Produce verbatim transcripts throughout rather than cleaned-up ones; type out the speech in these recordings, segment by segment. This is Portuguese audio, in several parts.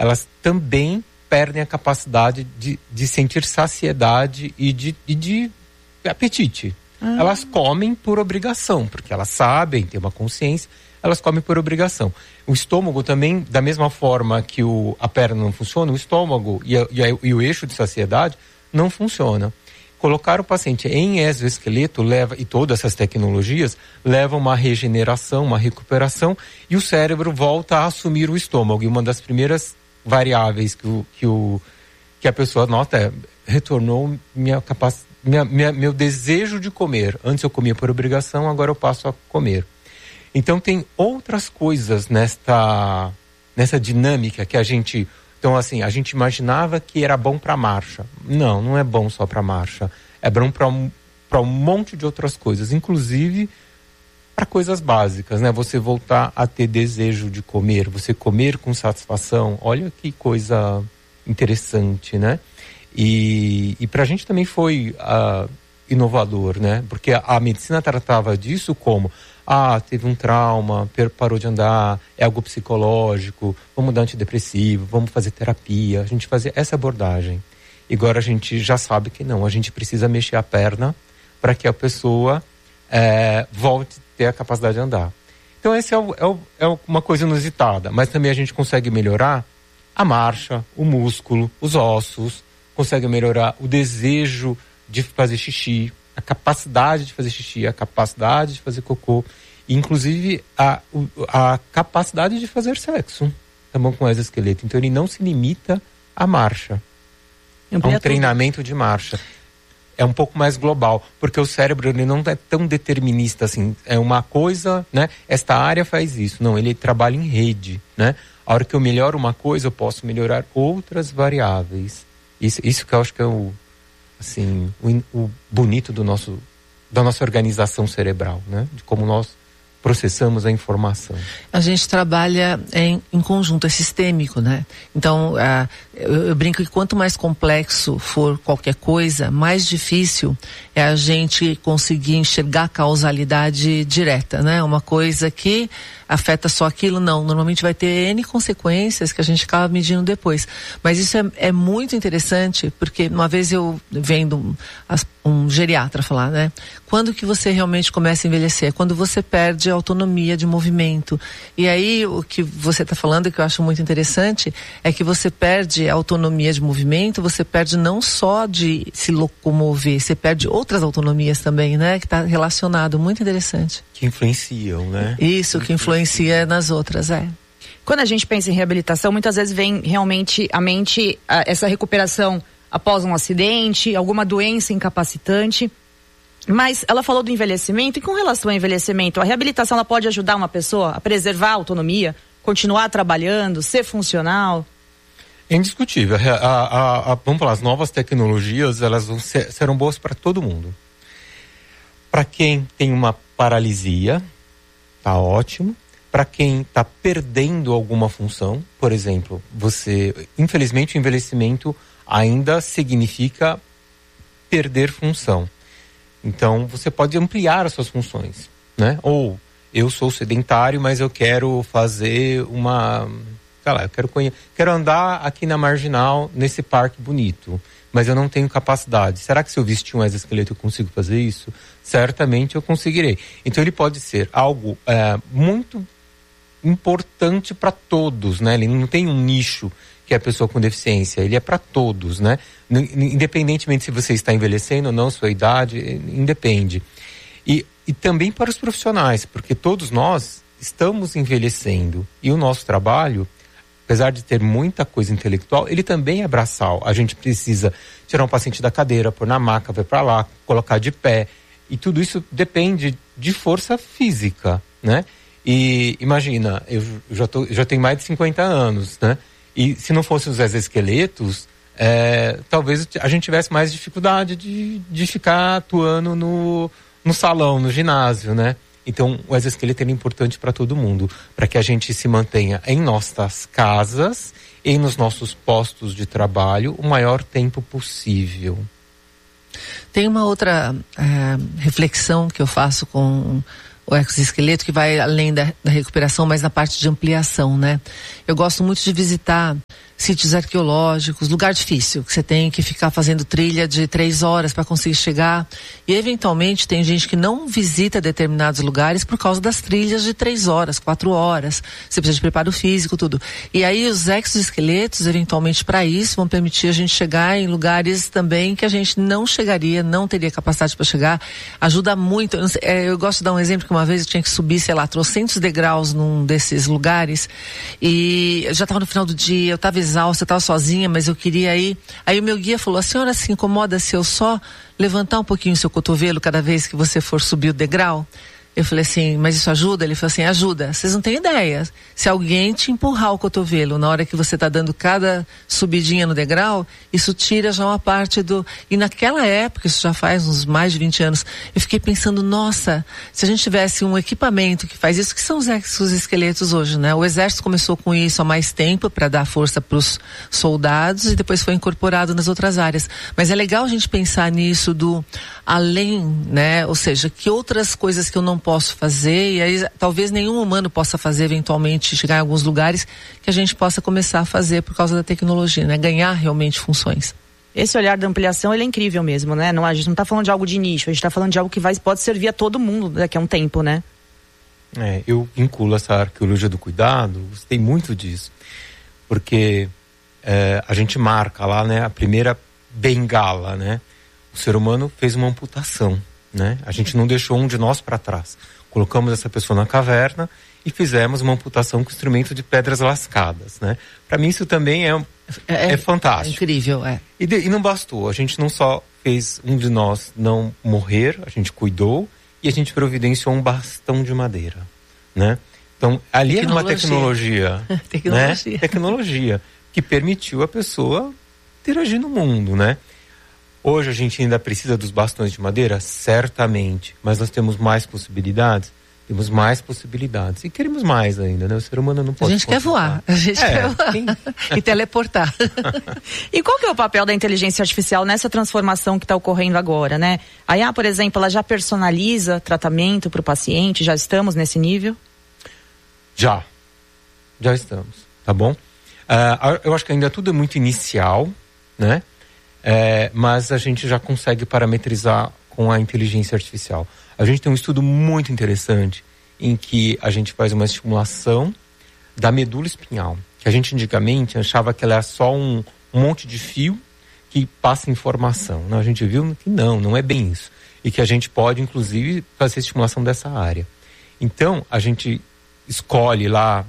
elas também perdem a capacidade de, de sentir saciedade e de, e de apetite. Ah. Elas comem por obrigação, porque elas sabem, têm uma consciência, elas comem por obrigação. O estômago também, da mesma forma que o, a perna não funciona, o estômago e, a, e, a, e o eixo de saciedade não funciona. Colocar o paciente em exoesqueleto leva, e todas essas tecnologias levam uma regeneração, uma recuperação, e o cérebro volta a assumir o estômago. E uma das primeiras variáveis que, o, que, o, que a pessoa nota é, retornou minha capacidade, minha, minha, meu desejo de comer. Antes eu comia por obrigação, agora eu passo a comer. Então tem outras coisas nesta, nessa dinâmica que a gente... Então assim, a gente imaginava que era bom para marcha. Não, não é bom só para marcha. É bom para um, para um monte de outras coisas, inclusive para coisas básicas, né? Você voltar a ter desejo de comer, você comer com satisfação. Olha que coisa interessante, né? E, e para a gente também foi uh, inovador, né? Porque a, a medicina tratava disso como... Ah, teve um trauma, parou de andar, é algo psicológico, vamos dar antidepressivo, vamos fazer terapia. A gente fazia essa abordagem. E agora a gente já sabe que não, a gente precisa mexer a perna para que a pessoa é, volte a ter a capacidade de andar. Então essa é, o, é, o, é uma coisa inusitada, mas também a gente consegue melhorar a marcha, o músculo, os ossos, consegue melhorar o desejo de fazer xixi, a capacidade de fazer xixi, a capacidade de fazer cocô, e inclusive a, a capacidade de fazer sexo, também com o exoesqueleto. Então ele não se limita à marcha, a um treinamento de marcha. É um pouco mais global, porque o cérebro ele não é tão determinista assim, é uma coisa, né? Esta área faz isso. Não, ele trabalha em rede, né? A hora que eu melhoro uma coisa, eu posso melhorar outras variáveis. Isso, isso que eu acho que é o assim, o, o bonito do nosso, da nossa organização cerebral, né? De como nós processamos a informação. A gente trabalha em, em conjunto, é sistêmico, né? Então, uh, eu, eu brinco que quanto mais complexo for qualquer coisa, mais difícil é a gente conseguir enxergar a causalidade direta, né? Uma coisa que afeta só aquilo, não. Normalmente vai ter N consequências que a gente acaba medindo depois. Mas isso é, é muito interessante, porque uma vez eu vendo um, um geriatra falar, né? Quando que você realmente começa a envelhecer? É quando você perde a autonomia de movimento. E aí, o que você está falando, que eu acho muito interessante, é que você perde a autonomia de movimento, você perde não só de se locomover, você perde outras autonomias também, né? Que está relacionado, muito interessante. Que influenciam, né? Isso, que influencia nas outras, é. Quando a gente pensa em reabilitação, muitas vezes vem realmente à mente a, essa recuperação após um acidente, alguma doença incapacitante. Mas ela falou do envelhecimento, e com relação ao envelhecimento, a reabilitação ela pode ajudar uma pessoa a preservar a autonomia, continuar trabalhando, ser funcional? É indiscutível. A, a, a, vamos falar, as novas tecnologias, elas vão ser, serão boas para todo mundo. Para quem tem uma paralisia, tá ótimo. Para quem está perdendo alguma função, por exemplo, você, infelizmente o envelhecimento ainda significa perder função. Então você pode ampliar as suas funções, né? Ou eu sou sedentário, mas eu quero fazer uma, sei lá, eu quero conhe- quero andar aqui na Marginal nesse parque bonito, mas eu não tenho capacidade. Será que se eu vestir um exoesqueleto eu consigo fazer isso? Certamente eu conseguirei. Então ele pode ser algo é, muito importante para todos, né? Ele não tem um nicho que é a pessoa com deficiência, ele é para todos, né? Independentemente se você está envelhecendo ou não, sua idade, independe. E, e também para os profissionais, porque todos nós estamos envelhecendo e o nosso trabalho, apesar de ter muita coisa intelectual, ele também é braçal. A gente precisa tirar um paciente da cadeira, pôr na maca, vai para lá, colocar de pé, e tudo isso depende de força física, né? E imagina, eu já, tô, já tenho mais de cinquenta anos, né? E se não fossem os exoesqueletos, é, talvez a gente tivesse mais dificuldade de, de ficar atuando no, no salão, no ginásio, né? Então o exoesqueleto é importante para todo mundo, para que a gente se mantenha em nossas casas e nos nossos postos de trabalho o maior tempo possível. Tem uma outra é, reflexão que eu faço com o exoesqueleto, que vai além da, da recuperação, mas na parte de ampliação, né? Eu gosto muito de visitar sítios arqueológicos, lugar difícil, que você tem que ficar fazendo trilha de três horas para conseguir chegar. E eventualmente tem gente que não visita determinados lugares por causa das trilhas de três horas, quatro horas. Você precisa de preparo físico, tudo. E aí os exoesqueletos, eventualmente para isso, vão permitir a gente chegar em lugares também que a gente não chegaria, não teria capacidade para chegar. Ajuda muito. Eu, não sei, é, eu gosto de dar um exemplo que uma vez eu tinha que subir, sei lá, trocentos degraus num desses lugares e eu já estava no final do dia, eu estava exausta, eu estava sozinha, mas eu queria ir. Aí o meu guia falou: a senhora se incomoda se eu só levantar um pouquinho o seu cotovelo cada vez que você for subir o degrau? Eu falei assim, mas isso ajuda? Ele falou assim, ajuda. Vocês não têm ideia. Se alguém te empurrar o cotovelo na hora que você está dando cada subidinha no degrau, isso tira já uma parte do... E naquela época, isso já faz uns mais de vinte anos, eu fiquei pensando, nossa, se a gente tivesse um equipamento que faz isso, que são os exoesqueletos hoje, né? O exército começou com isso há mais tempo para dar força para os soldados e depois foi incorporado nas outras áreas. Mas é legal a gente pensar nisso do além, né? Ou seja, que outras coisas que eu não posso fazer, e aí talvez nenhum humano possa fazer eventualmente, chegar em alguns lugares que a gente possa começar a fazer por causa da tecnologia, né? Ganhar realmente funções. Esse olhar da ampliação, ele é incrível mesmo, né? Não, a gente não está falando de algo de nicho, a gente está falando de algo que vai, pode servir a todo mundo daqui a um tempo, né? É, eu vinculo essa arqueologia do cuidado, gostei muito disso, porque é, a gente marca lá, né, a primeira bengala, né? O ser humano fez uma amputação, né? A gente não deixou um de nós para trás. Colocamos essa pessoa na caverna e fizemos uma amputação com instrumento de pedras lascadas, né? Para mim isso também é, é, é fantástico. É incrível, é. E, de, e não bastou, a gente não só fez um de nós não morrer, a gente cuidou e a gente providenciou um bastão de madeira, né? Então, ali era uma tecnologia, tecnologia. Né? Tecnologia que permitiu a pessoa interagir no mundo, né? Hoje a gente ainda precisa dos bastões de madeira? Certamente. Mas nós temos mais possibilidades? Temos mais possibilidades. E queremos mais ainda, né? O ser humano não pode... A gente quer voar. A gente é, quer voar. Quem... e teleportar. E qual que é o papel da inteligência artificial nessa transformação que está ocorrendo agora, né? A I A, por exemplo, ela já personaliza tratamento para o paciente? Já estamos nesse nível? Já. Já estamos. Tá bom? Uh, eu acho que ainda tudo é muito inicial, né? É, mas a gente já consegue parametrizar com a inteligência artificial. A gente tem um estudo muito interessante em que a gente faz uma estimulação da medula espinhal, que a gente antigamente achava que ela era só um, um monte de fio que passa informação. Não, a gente viu que não, não é bem isso. E que a gente pode, inclusive, fazer estimulação dessa área. Então, a gente escolhe lá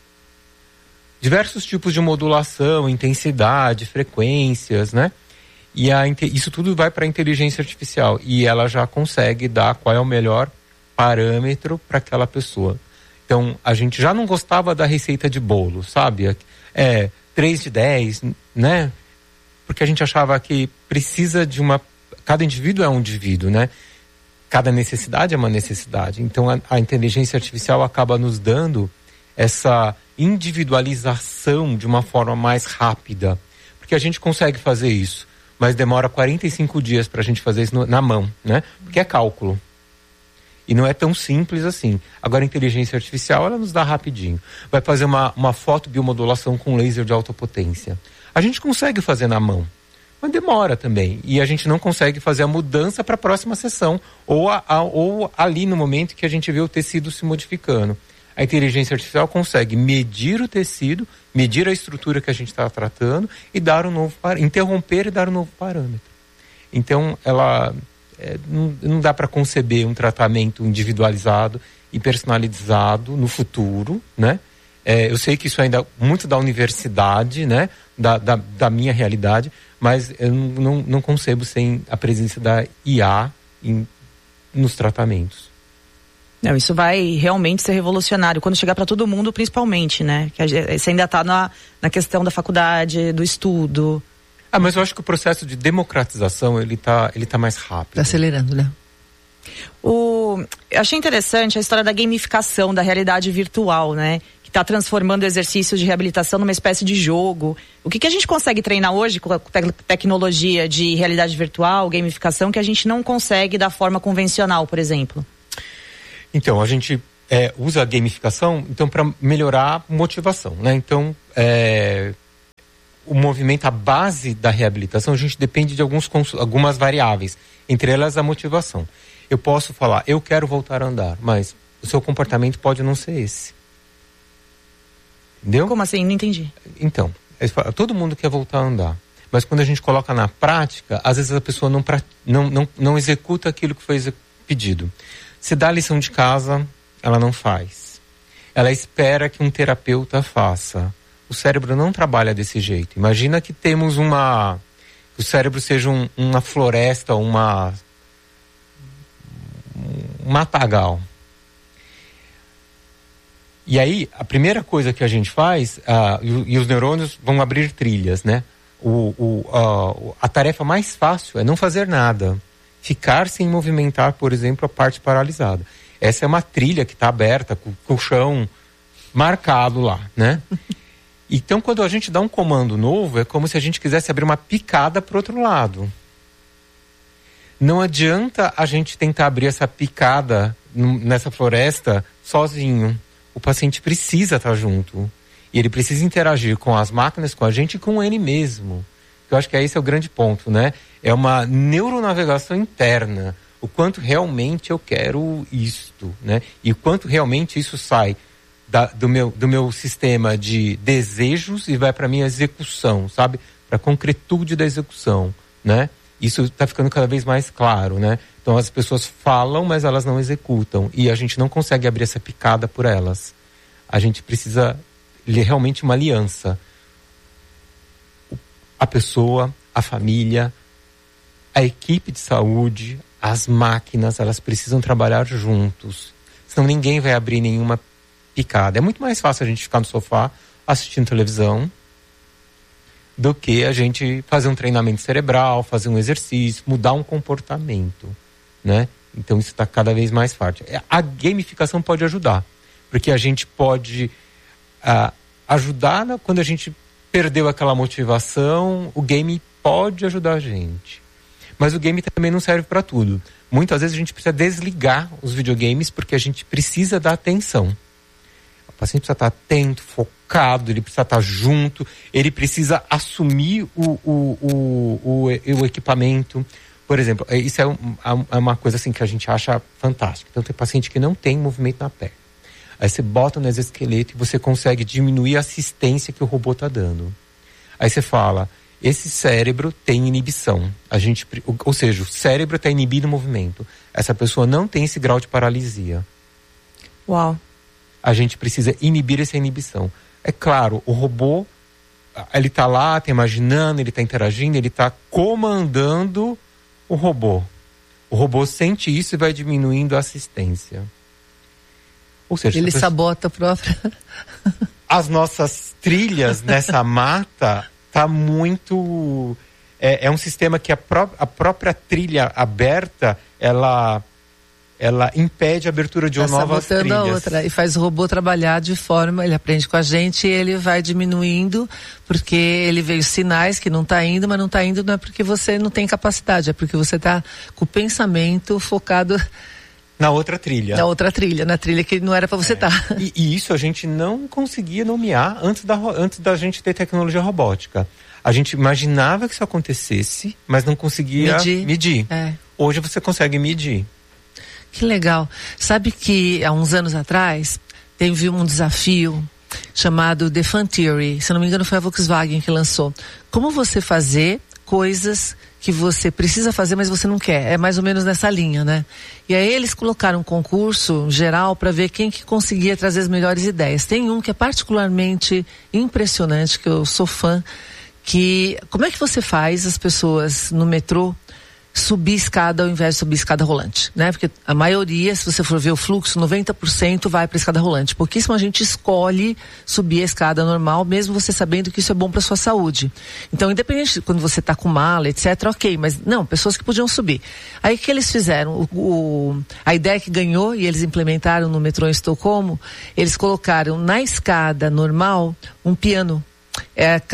diversos tipos de modulação, intensidade, frequências, né? E a, isso tudo vai para a inteligência artificial e ela já consegue dar qual é o melhor parâmetro para aquela pessoa. Então, a gente já não gostava da receita de bolo, sabe? É, três de dez, né? Porque a gente achava que precisa de uma... Cada indivíduo é um indivíduo, né? Cada necessidade é uma necessidade. Então, a, a inteligência artificial acaba nos dando essa individualização de uma forma mais rápida. Porque a gente consegue fazer isso, mas demora quarenta e cinco dias para a gente fazer isso no, na mão, né? Porque é cálculo. E não é tão simples assim. Agora, a inteligência artificial, ela nos dá rapidinho. Vai fazer uma, uma fotobiomodulação com laser de alta potência. A gente consegue fazer na mão, mas demora também. E a gente não consegue fazer a mudança para a próxima sessão, ou, a, a, ou ali no momento que a gente vê o tecido se modificando. A inteligência artificial consegue medir o tecido, medir a estrutura que a gente está tratando e dar um novo interromper e dar um novo parâmetro. Então, ela é, não, não dá para conceber um tratamento individualizado e personalizado no futuro, né? É, eu sei que isso ainda é muito da universidade, né? Da, da, da minha realidade, mas eu não, não, não concebo sem a presença da I A em, nos tratamentos. Não, isso vai realmente ser revolucionário, quando chegar para todo mundo, principalmente, né? Que você ainda está na, na questão da faculdade, do estudo. Ah, mas eu acho que o processo de democratização, ele tá, ele tá mais rápido. Está acelerando, né? O, eu achei interessante a história da gamificação da realidade virtual, né? Que está transformando exercícios de reabilitação numa espécie de jogo. O que, que a gente consegue treinar hoje com a te- tecnologia de realidade virtual, gamificação, que a gente não consegue da forma convencional, por exemplo? Então, a gente é, usa a gamificação então, para melhorar a motivação, né? Então, é, o movimento, a base da reabilitação, a gente depende de alguns, algumas variáveis, entre elas a motivação. Eu posso falar, eu quero voltar a andar, mas o seu comportamento pode não ser esse. Entendeu? Como assim? Não entendi. Então, todo mundo quer voltar a andar, mas quando a gente coloca na prática, às vezes a pessoa não, não, não, não executa aquilo que foi pedido. Se dá a lição de casa, ela não faz. Ela espera que um terapeuta faça. O cérebro não trabalha desse jeito. Imagina que temos uma... que o cérebro seja um, uma floresta, uma... um matagal. E aí, a primeira coisa que a gente faz, uh, e, e os neurônios vão abrir trilhas, né? O, o, uh, a tarefa mais fácil é não fazer nada. Ficar sem movimentar, por exemplo, a parte paralisada. Essa é uma trilha que está aberta, com, com o chão marcado lá, né? Então, quando a gente dá um comando novo, é como se a gente quisesse abrir uma picada para o outro lado. Não adianta a gente tentar abrir essa picada nessa floresta sozinho. O paciente precisa estar junto. E ele precisa interagir com as máquinas, com a gente e com ele mesmo. Eu acho que esse é o grande ponto, né? É uma neuronavegação interna. O quanto realmente eu quero isto, né? E o quanto realmente isso sai da, do, meu, do meu sistema de desejos e vai para a minha execução, sabe? Para a concretude da execução, né? Isso está ficando cada vez mais claro, né? Então as pessoas falam, mas elas não executam. E a gente não consegue abrir essa picada por elas. A gente precisa realmente uma aliança. A pessoa, a família, a equipe de saúde, as máquinas, elas precisam trabalhar juntos. Senão ninguém vai abrir nenhuma picada. É muito mais fácil a gente ficar no sofá assistindo televisão do que a gente fazer um treinamento cerebral, fazer um exercício, mudar um comportamento, né? Então isso está cada vez mais forte. A gamificação pode ajudar, porque a gente pode uh, ajudar na, quando a gente perdeu aquela motivação, o game pode ajudar a gente. Mas o game também não serve para tudo. Muitas vezes a gente precisa desligar os videogames porque a gente precisa dar atenção. O paciente precisa estar atento, focado, ele precisa estar junto, ele precisa assumir o, o, o, o, o equipamento. Por exemplo, isso é, um, é uma coisa assim que a gente acha fantástica. Então tem paciente que não tem movimento na perna. Aí você bota no exoesqueleto e você consegue diminuir a assistência que o robô está dando. Aí você fala, esse cérebro tem inibição. A gente, ou seja, o cérebro está inibindo o movimento. Essa pessoa não tem esse grau de paralisia. Uau. A gente precisa inibir essa inibição. É claro, o robô, ele está lá, está imaginando, ele está interagindo, ele está comandando o robô. O robô sente isso e vai diminuindo a assistência. Ou seja, ele pessoa... sabota a própria... As nossas trilhas nessa mata tá muito... É, é um sistema que a, pró... a própria trilha aberta, ela... ela impede a abertura de tá novas trilhas. A outra, e faz o robô trabalhar de forma, ele aprende com a gente e ele vai diminuindo, porque ele vê os sinais que não está indo, mas não está indo não é porque você não tem capacidade, é porque você está com o pensamento focado... Na outra trilha. Na outra trilha, na trilha que não era para você estar. É. Tá. E, e isso a gente não conseguia nomear antes da, antes da gente ter tecnologia robótica. A gente imaginava que isso acontecesse, mas não conseguia medir. medir. É. Hoje você consegue medir. Que legal. Sabe que há uns anos atrás teve um desafio chamado The Fun Theory. Se não me engano foi a Volkswagen que lançou. Como você fazer coisas que você precisa fazer, mas você não quer. É mais ou menos nessa linha, né? E aí eles colocaram um concurso geral para ver quem que conseguia trazer as melhores ideias. Tem um que é particularmente impressionante, que eu sou fã, que... Como é que você faz as pessoas no metrô subir escada ao invés de subir escada rolante, né? Porque a maioria, se você for ver o fluxo, noventa por cento vai para escada rolante. Pouquíssima gente escolhe subir a escada normal, mesmo você sabendo que isso é bom para sua saúde. Então, independente de quando você está com mala, etcétera, ok, mas não, pessoas que podiam subir. Aí o que eles fizeram? O, o, a ideia que ganhou, e eles implementaram no metrô em Estocolmo, eles colocaram na escada normal um piano. É, cada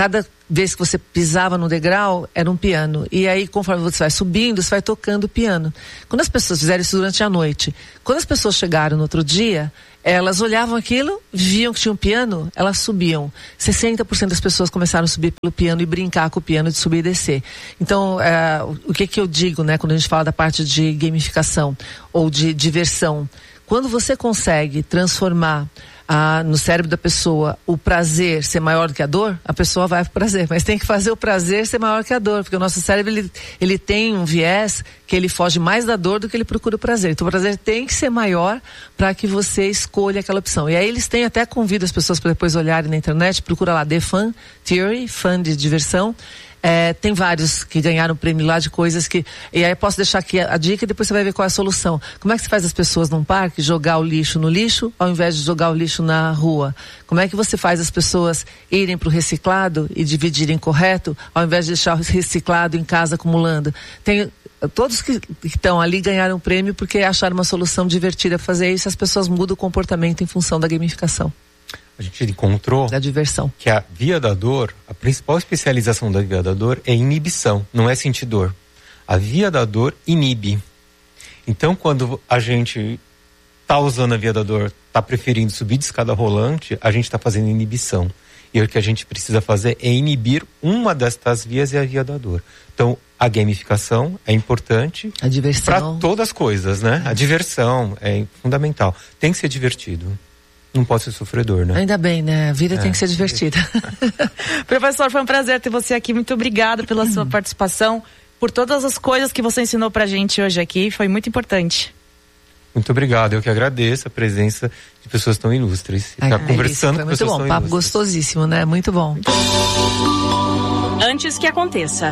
vez que você pisava no degrau, era um piano. E aí, conforme você vai subindo, você vai tocando o piano. Quando as pessoas fizeram isso durante a noite, quando as pessoas chegaram no outro dia, elas olhavam aquilo, viam que tinha um piano, elas subiam. sessenta por cento das pessoas começaram a subir pelo piano e brincar com o piano de subir e descer. Então, é, o que que eu digo, né, quando a gente fala da parte de gamificação ou de diversão? Quando você consegue transformar Ah, no cérebro da pessoa o prazer ser maior do que a dor, a pessoa vai pro prazer, mas tem que fazer o prazer ser maior que a dor, porque o nosso cérebro ele, ele tem um viés que ele foge mais da dor do que ele procura o prazer. Então o prazer tem que ser maior para que você escolha aquela opção. E aí eles têm, até convido as pessoas para depois olharem na internet, procura lá The Fun Theory, fun de diversão. É, tem vários que ganharam prêmio lá de coisas que... E aí eu posso deixar aqui a, a dica e depois você vai ver qual é a solução. Como é que você faz as pessoas num parque jogar o lixo no lixo ao invés de jogar o lixo na rua? Como é que você faz as pessoas irem para o reciclado e dividirem correto ao invés de deixar o reciclado em casa acumulando? Tem... Todos que estão ali ganharam prêmio porque acharam uma solução divertida para fazer isso. As pessoas mudam o comportamento em função da gamificação. A gente encontrou da diversão. Que a via da dor, a principal especialização da via da dor é inibição, não é sentir dor. A via da dor inibe. Então, quando a gente está usando a via da dor, está preferindo subir de escada rolante, a gente está fazendo inibição. E o que a gente precisa fazer é inibir uma destas vias, e a via da dor. Então, a gamificação é importante para todas as coisas, né? A diversão é fundamental. Tem que ser divertido. Não pode ser sofredor, né? Ainda bem, né? A vida é. tem que ser divertida. Professor, foi um prazer ter você aqui. Muito obrigada pela sua participação, por todas as coisas que você ensinou pra gente hoje aqui. Foi muito importante. Muito obrigado. Eu que agradeço a presença de pessoas tão ilustres. Ficar é, conversando é com pessoas tão ilustres. Muito bom. Papo gostosíssimo, né? Muito bom. Antes que aconteça.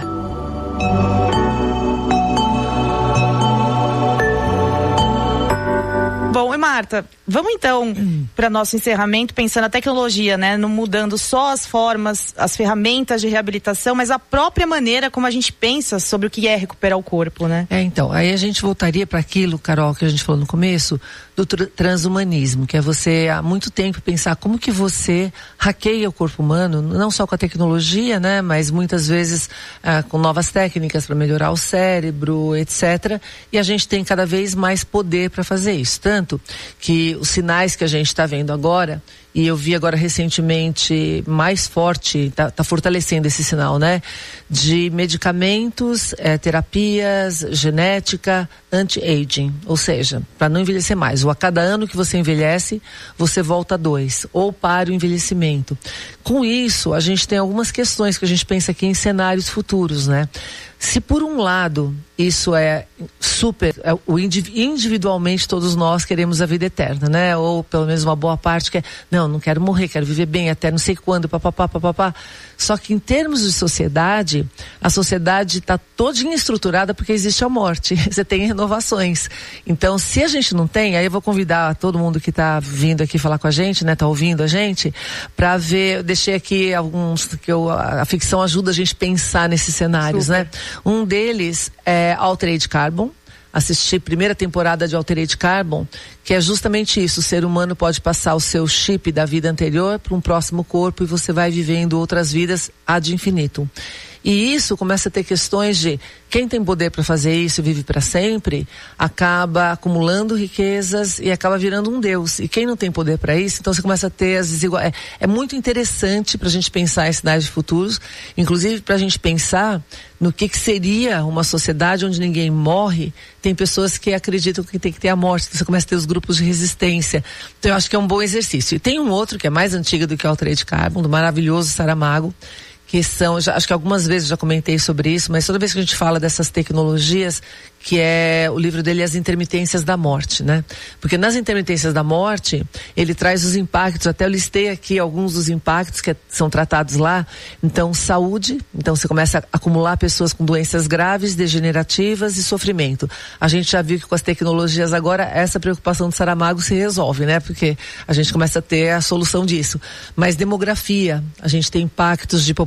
Bom, e Marta, vamos então hum. para nosso encerramento, pensando na tecnologia, né? Não mudando só as formas, as ferramentas de reabilitação, mas a própria maneira como a gente pensa sobre o que é recuperar o corpo, né? É, então, aí a gente voltaria para aquilo, Carol, que a gente falou no começo, do tr- transhumanismo, que é você há muito tempo pensar como que você hackeia o corpo humano, não só com a tecnologia, né? Mas muitas vezes ah, com novas técnicas para melhorar o cérebro, etcétera. E a gente tem cada vez mais poder para fazer isso. Tanto que os sinais que a gente está vendo agora, e eu vi agora recentemente mais forte, está tá fortalecendo esse sinal, né? De medicamentos, eh, terapias, genética, anti-aging, ou seja, para não envelhecer mais. Ou a cada ano que você envelhece, você volta a dois, ou para o envelhecimento. Com isso, a gente tem algumas questões que a gente pensa aqui em cenários futuros, né? Se por um lado isso é super, é, o individualmente todos nós queremos a vida eterna, né? Ou pelo menos uma boa parte quer, não, não quero morrer, quero viver bem até não sei quando, papapá, papapá. Só que em termos de sociedade, a sociedade está todinha estruturada porque existe a morte, você tem renovações. Então, se a gente não tem, aí eu vou convidar todo mundo que está vindo aqui falar com a gente, né? Tá ouvindo a gente, para ver, eu deixei aqui alguns, que eu, a, a ficção ajuda a gente a pensar nesses cenários, super, né? Um deles é Altered Carbon. Assisti a primeira temporada de Altered Carbon, que é justamente isso. O ser humano pode passar o seu chip da vida anterior para um próximo corpo e você vai vivendo outras vidas ad infinitum. E isso começa a ter questões de quem tem poder para fazer isso e vive para sempre, acaba acumulando riquezas e acaba virando um deus. E quem não tem poder para isso, então você começa a ter as desigualdades. É, é muito interessante para a gente pensar em cenários futuros, inclusive para a gente pensar no que, que seria uma sociedade onde ninguém morre. Tem pessoas que acreditam que tem que ter a morte, então você começa a ter os grupos de resistência. Então eu acho que é um bom exercício. E tem um outro que é mais antigo do que o Altered Carbon, do maravilhoso Saramago, que são, já, acho que algumas vezes já comentei sobre isso, mas toda vez que a gente fala dessas tecnologias, que é o livro dele, As Intermitências da Morte, né? Porque nas intermitências da morte, ele traz os impactos, até eu listei aqui alguns dos impactos que são tratados lá. Então, saúde, então você começa a acumular pessoas com doenças graves, degenerativas e sofrimento. A gente já viu que com as tecnologias agora, essa preocupação do Saramago se resolve, né? Porque a gente começa a ter a solução disso. Mas demografia, a gente tem impactos de população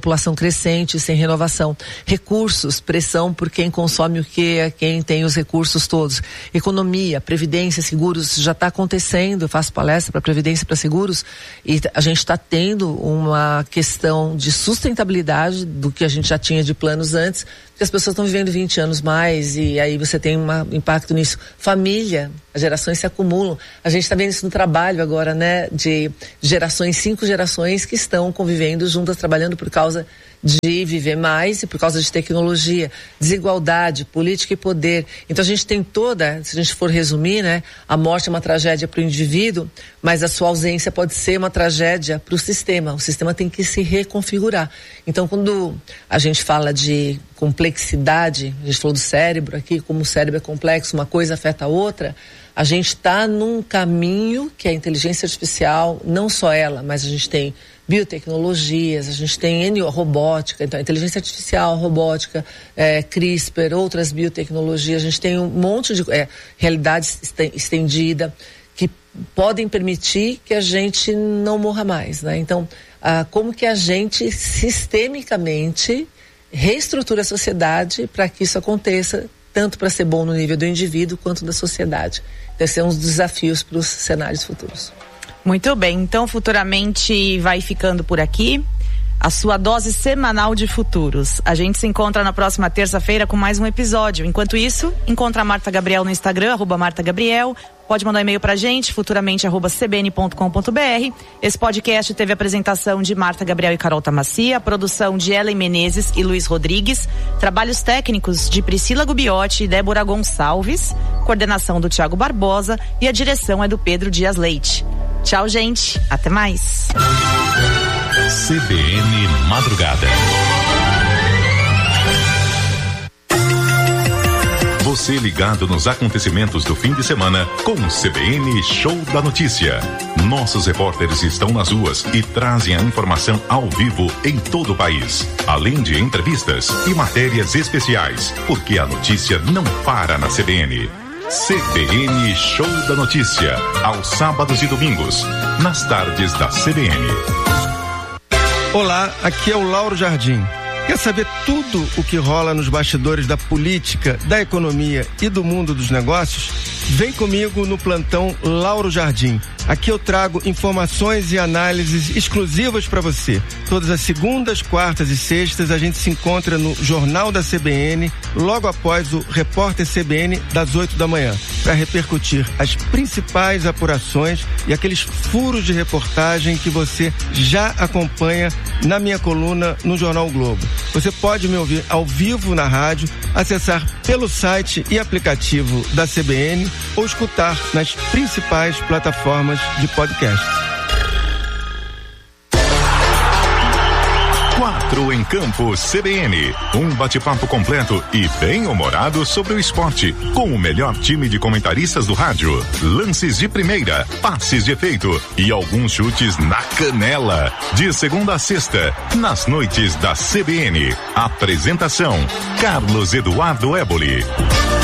população crescente, sem renovação. Recursos, pressão por quem consome o que, é quem tem os recursos todos. Economia, previdência, seguros, já está acontecendo. Eu faço palestra para previdência e para seguros e a gente está tendo uma questão de sustentabilidade do que a gente já tinha de planos antes, porque as pessoas estão vivendo vinte anos mais e aí você tem um impacto nisso. Família, as gerações se acumulam. A gente está vendo isso no trabalho agora, né? De gerações, cinco gerações que estão convivendo juntas, trabalhando por causa de viver mais e por causa de tecnologia, desigualdade, política e poder. Então a gente tem toda, se a gente for resumir, né? A morte é uma tragédia para o indivíduo, mas a sua ausência pode ser uma tragédia para o sistema. O sistema tem que se reconfigurar. Então quando a gente fala de complexidade, a gente falou do cérebro aqui, como o cérebro é complexo, uma coisa afeta a outra, a gente está num caminho que é a inteligência artificial, não só ela, mas a gente tem biotecnologias, a gente tem robótica, então inteligência artificial, robótica, é, CRISPR, outras biotecnologias, a gente tem um monte de é, realidade estendida que podem permitir que a gente não morra mais, né? Então, ah, como que a gente sistemicamente reestrutura a sociedade para que isso aconteça, tanto para ser bom no nível do indivíduo quanto da sociedade. Então, esses são os desafios para os cenários futuros. Muito bem, então futuramente vai ficando por aqui a sua dose semanal de futuros. A gente se encontra na próxima terça-feira com mais um episódio. Enquanto isso, encontra a Marta Gabriel no Instagram, arroba Marta Gabriel. Pode mandar um e-mail pra gente, futuramente arroba c b n ponto com ponto b r. Esse podcast teve a apresentação de Marta Gabriel e Carol Tamassia, a produção de Ellen Menezes e Luiz Rodrigues, trabalhos técnicos de Priscila Gubiotti e Débora Gonçalves, coordenação do Thiago Barbosa e a direção é do Pedro Dias Leite. Tchau, gente. Até mais. C B N Madrugada. Você ligado nos acontecimentos do fim de semana com o C B N Show da Notícia. Nossos repórteres estão nas ruas e trazem a informação ao vivo em todo o país. Além de entrevistas e matérias especiais, porque a notícia não para na C B N. C B N Show da Notícia, aos sábados e domingos, nas tardes da C B N. Olá, aqui é o Lauro Jardim. Quer saber tudo o que rola nos bastidores da política, da economia e do mundo dos negócios? Vem comigo no plantão Lauro Jardim. Aqui eu trago informações e análises exclusivas para você. Todas as segundas, quartas e sextas a gente se encontra no Jornal da C B N, logo após o Repórter C B N das oito da manhã, para repercutir as principais apurações e aqueles furos de reportagem que você já acompanha na minha coluna no Jornal o Globo. Você pode me ouvir ao vivo na rádio, acessar pelo site e aplicativo da C B N ou escutar nas principais plataformas de podcast. Quatro em Campo C B N. Um bate-papo completo e bem humorado sobre o esporte, com o melhor time de comentaristas do rádio. Lances de primeira, passes de efeito e alguns chutes na canela. De segunda a sexta, nas noites da C B N. Apresentação: Carlos Eduardo Éboli.